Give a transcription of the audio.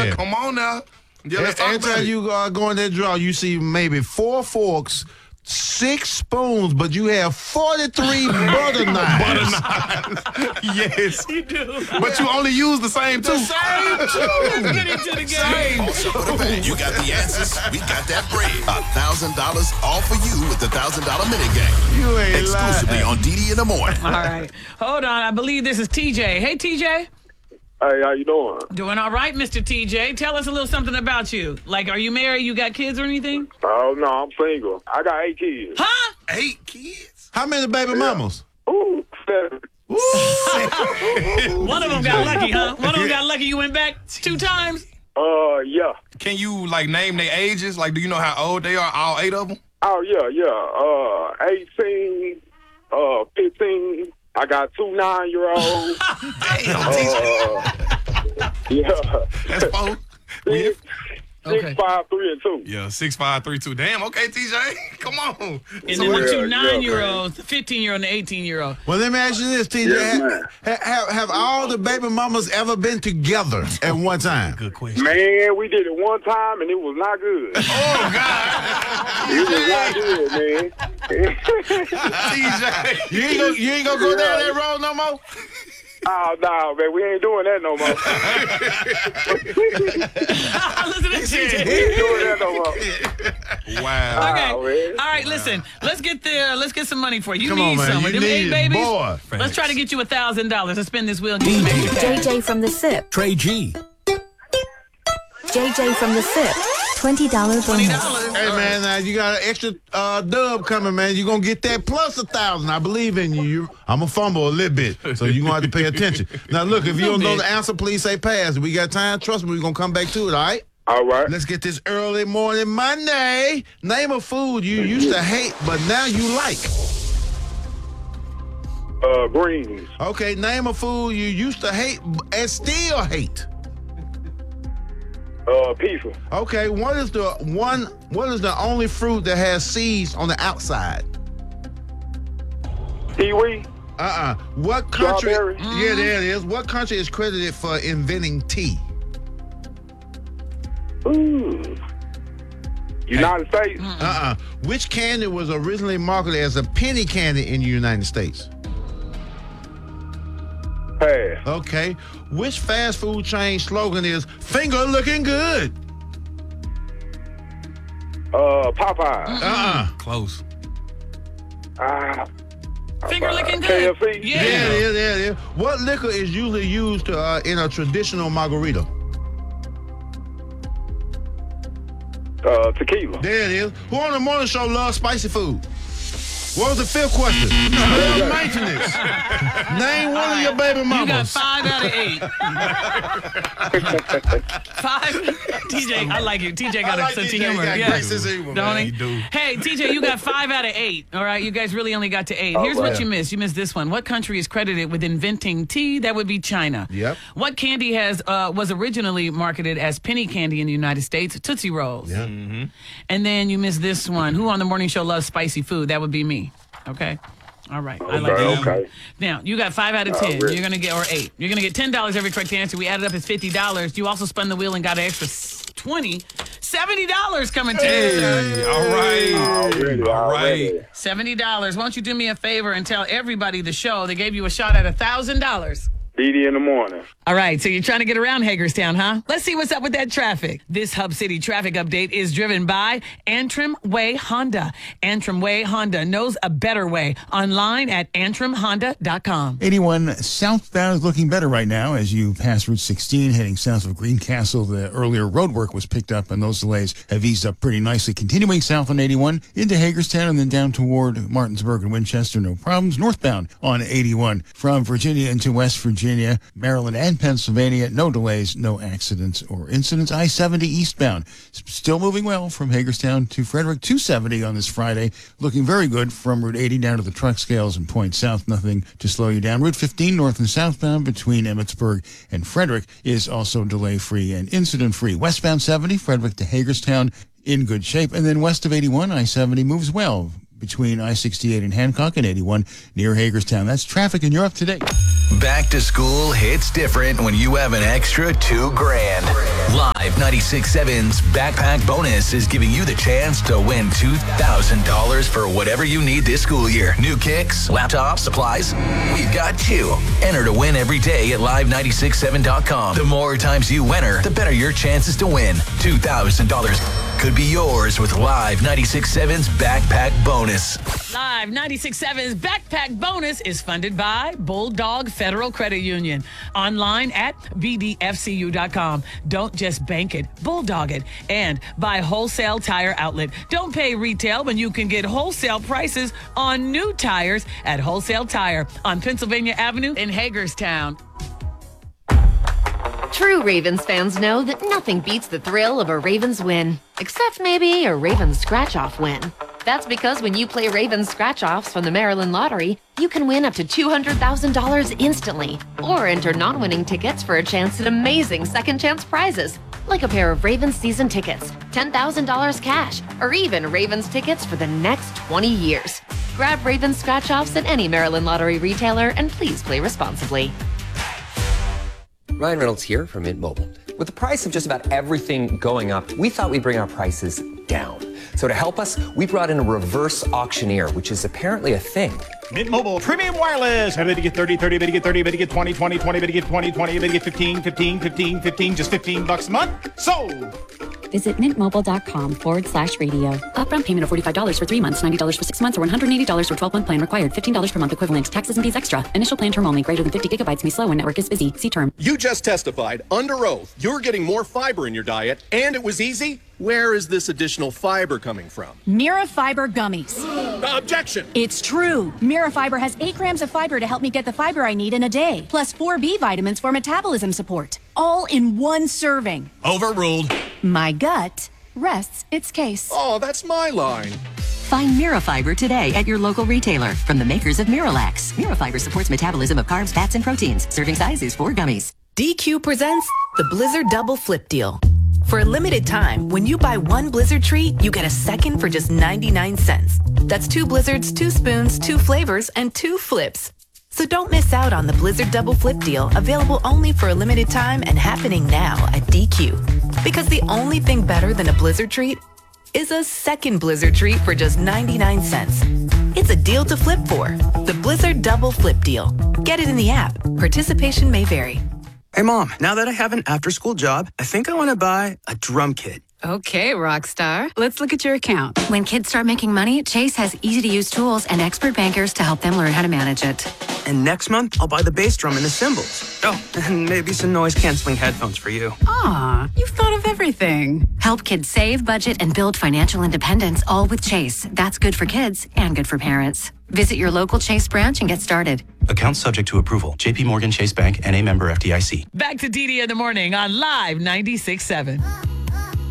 Yeah. Come on now. Yeah, let's talk Every about time it. you go in that drawer, you see maybe 4 forks, 6 spoons, but you have 43 butter knives. Yes. You do. But you only use the same two. Same two. Let's get into the game. Also put a bag. You got the answers. We got that bread. $1,000 all for you with the $1,000 minigame. You ain't Exclusively lying. on DD in the morning. All right. Hold on. I believe this is TJ. Hey, TJ. Hey, how you doing? Doing all right, Mr. TJ. Tell us a little something about you. Like, are you married? You got kids or anything? Oh, no, I'm single. I got 8 kids. Huh? 8 kids. How many baby mamas? Ooh, 7. One of them got lucky, huh? One of them got lucky. You went back 2 times? Yeah. Can you, like, name their ages? Like, do you know how old they are, all 8 of them? Oh, yeah. 18, 15. I got 2 9-year-olds. Damn, TJ. Yeah. That's 4. 6, Okay. 5, 3, and 2. Yeah, 6, 5, 3, 2. Damn, okay, TJ. Come on. And then the 2 Yeah, 9-year-olds, the 15-year-old and the 18-year-old. Well, let me ask you this, TJ. Yes, man. Have all the baby mamas ever been together at one time? Good question. Man, we did it one time, and it was not good. Oh, God. It was not good, man. TJ. You ain't gonna go down that road no more? Oh, no, man, we ain't doing that no more. Listen to TJ. We ain't doing that no more. Wow. Okay. Oh, man. All right, listen. Let's get some money for you. You Come need on, man. some. You With them 8 need- babies. boy. Let's try to get you $1,000. Let's spin this wheel and get some extra cash. JJ from the SIP. Trey G. JJ from the SIP. $20 bonus. $20. Hey, man, now you got an extra dub coming, man. You're going to get that plus 1,000. I believe in you. I'm going to fumble a little bit, so you're going to have to pay attention. Now, look, if you don't know the answer, please say pass. We got time. Trust me, we're going to come back to it, all right? All right. Let's get this early morning Monday. Name a food you used to hate, but now you like. Greens. Okay, name a food you used to hate and still hate. Pizza. Okay, what is the only fruit that has seeds on the outside? Kiwi. What country? Strawberry. Yeah, there it is. What country is credited for inventing tea? Ooh. United States. Which candy was originally marketed as a penny candy in the United States? Pass. Okay. Which fast food chain slogan is "Finger looking good"? Popeye. Close. Finger licking good. KFC. Yeah. There it is. What liquor is usually used in a traditional margarita? Tequila. There it is. Who on the morning show loves spicy food? What was the 5th question? Spell maintenance. Name one of your baby You got mamas. 5 out of 8. 5. TJ, I like you. TJ got a sense of humor. Got Yeah. great sense of humor, Don't man. he? You do. Hey, TJ, you got 5 out of 8. All right, you guys really only got to 8. Here's what you missed. You missed this one. What country is credited with inventing tea? That would be China. Yep. What candy was originally marketed as penny candy in the United States? Tootsie Rolls. Yeah. And then you missed this one. Who on the morning show loves spicy food? That would be me. Okay. All right. I like that. Okay. Now, you got 5 out of 10. really? You're going to get, or 8. You're going to get $10 every correct answer. We added up as $50. You also spun the wheel and got an extra $70 coming to you. Hey, all right. Already. All right. $70. Won't you do me a favor and tell everybody the show? They gave you a shot at $1,000. DD in the morning. All right, so you're trying to get around Hagerstown, huh? Let's see what's up with that traffic. This Hub City traffic update is driven by Antrim Way Honda. Antrim Way Honda knows a better way. Online at antrimhonda.com. 81 southbound is looking better right now as you pass Route 16 heading south of Greencastle. The earlier road work was picked up and those delays have eased up pretty nicely. Continuing south on 81 into Hagerstown and then down toward Martinsburg and Winchester, no problems. Northbound on 81 from Virginia into West Virginia, Maryland, and Pennsylvania, no delays, no accidents or incidents. I-70 eastbound, still moving well from Hagerstown to Frederick. 270 on this Friday, looking very good from Route 80 down to the truck scales and Point South, nothing to slow you down. Route 15 north and southbound between Emmitsburg and Frederick is also delay-free and incident-free. Westbound 70, Frederick to Hagerstown, in good shape. And then west of 81, I-70 moves well between I-68 and Hancock and 81 near Hagerstown. That's traffic, and you're up to date. Back to school hits different when you have an extra $2,000. Live 96.7's Backpack Bonus is giving you the chance to win $2,000 for whatever you need this school year. New kicks, laptops, supplies. We've got you. Enter to win every day at live967.com. The more times you enter, the better your chances to win. $2,000 could be yours with Live 96.7's Backpack Bonus. Live 96.7's Backpack Bonus is funded by Bulldog Federal Credit Union. Online at bdfcu.com. Don't just bank it, bulldog it. And by Wholesale Tire Outlet. Don't pay retail when you can get wholesale prices on new tires at Wholesale Tire on Pennsylvania Avenue in Hagerstown. True Ravens fans know that nothing beats the thrill of a Ravens win, except maybe a Ravens scratch-off win. That's because when you play Ravens scratch-offs from the Maryland Lottery, you can win up to $200,000 instantly, or enter non-winning tickets for a chance at amazing second-chance prizes, like a pair of Ravens season tickets, $10,000 cash, or even Ravens tickets for the next 20 years. Grab Ravens scratch-offs at any Maryland Lottery retailer, and please play responsibly. Ryan Reynolds here from Mint Mobile. With the price of just about everything going up, we thought we'd bring our prices down. So to help us, we brought in a reverse auctioneer, which is apparently a thing. Mint Mobile Premium Wireless. How did you get 30, 30, bid you get 30, bid you get 20, 20, 20, bid you get 20, 20, bid you get 15, 15, 15, 15, just $15 a month? Sold! Visit mintmobile.com/radio. Upfront payment of $45 for 3 months, $90 for 6 months, or $180 for 12-month plan required. $15 per month equivalent. Taxes and fees extra. Initial plan term only. Greater than 50 gigabytes may slow when network is busy. See term. You just testified under oath you're getting more fiber in your diet, and it was easy. Where is this additional fiber coming from? Mira Fiber Gummies. Objection! It's true. Mira Fiber has 8 grams of fiber to help me get the fiber I need in a day, plus 4 B vitamins for metabolism support. All in one serving. Overruled. My gut rests its case. Oh, that's my line. Find Mira Fiber today at your local retailer from the makers of Miralax. Mira Fiber supports metabolism of carbs, fats, and proteins. Serving size is 4 gummies. DQ presents the Blizzard Double Flip Deal. For a limited time, when you buy 1 Blizzard treat, you get a second for just 99 cents. That's 2 Blizzards, 2 spoons, 2 flavors, and 2 flips. So don't miss out on the Blizzard Double Flip Deal, available only for a limited time and happening now at DQ. Because the only thing better than a Blizzard treat is a second Blizzard treat for just 99 cents. It's a deal to flip for. The Blizzard Double Flip Deal. Get it in the app. Participation may vary. Hey, Mom, now that I have an after-school job, I think I want to buy a drum kit. Okay, Rockstar. Let's look at your account. When kids start making money, Chase has easy-to-use tools and expert bankers to help them learn how to manage it. And next month, I'll buy the bass drum and the cymbals. Oh, and maybe some noise-canceling headphones for you. Aw, you've thought of everything. Help kids save, budget, and build financial independence, all with Chase. That's good for kids and good for parents. Visit your local Chase branch and get started. Account subject to approval. JP Morgan Chase Bank, N.A. member FDIC. Back to DD in the morning on Live 96.7.